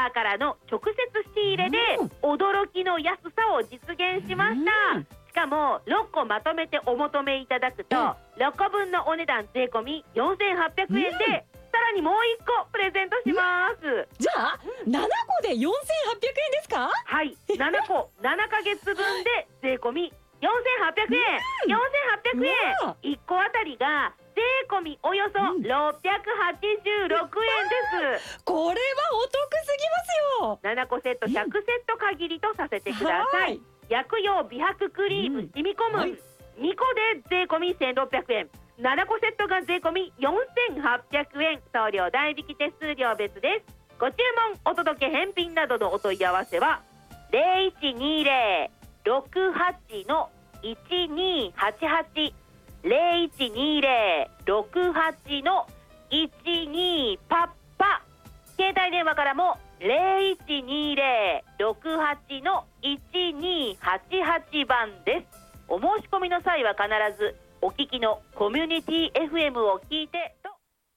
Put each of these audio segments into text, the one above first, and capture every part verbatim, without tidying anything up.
ーからの直接仕入れで驚きの安さを実現しました。しかもろっこまとめてお求めいただくとろっこぶんのお値段税込みよんせんはっぴゃくえんで、さらにもういっこプレゼントします。 じゃあななこでよんせんはっぴゃくえんですか？ はい、ななこななかげつぶんで税込みよんせんはっぴゃくえん、よんせんはっぴゃくえん、いっこあたりが税込みおよそろっぴゃくはちじゅうろくえんです。 これはお得すぎますよ。 ななこセットひゃくセット限りとさせてください。薬用美白クリーム染み込む、はい、にこで税込みせんろっぴゃくえん、ななこセットが税込みよんせんはっぴゃくえん、送料代引き手数料別です。ご注文お届け返品などのお問い合わせはゼロいちにゼロ ろくはち のいちにはちはち ゼロいちにゼロ ろくはち のいちにパッパ、携帯電話からもゼロいちにゼロ ろくはち のいちにはちはちばんです。お申し込みの際は必ずお聞きのコミュニティ エフエム を聞いてと。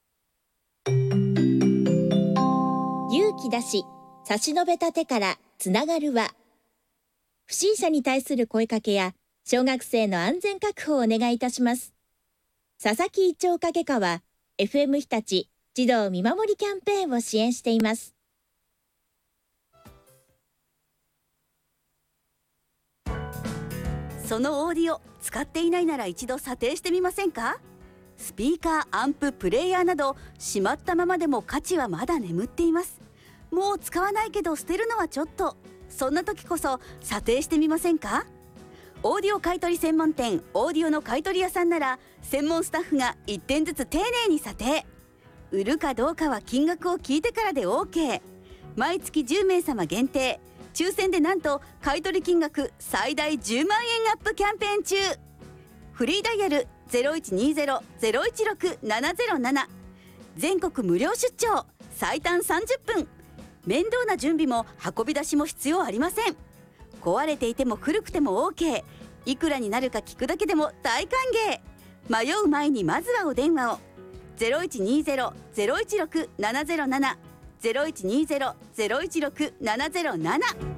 勇気出し差し伸べた手からつながるは、不審者に対する声かけや小学生の安全確保をお願いいたします。佐々木一丁掛川 エフエム 日立児童見守りキャンペーンを支援しています。 そのオーディオ使っていないなら一度査定してみませんか？スピーカー、アンプ、プレイヤーなどしまったままでも価値はまだ眠っています。もう使わないけど捨てるのはちょっと、そんな時こそ査定してみませんか？オーディオ買取専門店オーディオの買取屋さんなら専門スタッフがいってんずつ丁寧に査定。売るかどうかは金額を聞いてからで オーケー。 毎月じゅうめいさま限定、抽選でなんと買取金額最大じゅうまんえんアップキャンペーン中。フリーダイヤル ゼロいちにゼロ ゼロいちろく ななゼロなな、 全国無料出張、最短さんじゅっぷん、面倒な準備も運び出しも必要ありません。壊れていても古くても オーケー、 いくらになるか聞くだけでも大歓迎。迷う前にまずはお電話を。 ゼロいちにゼロ ゼロいちろく ななゼロなな ゼロいちにゼロ ゼロいちろく ななゼロなな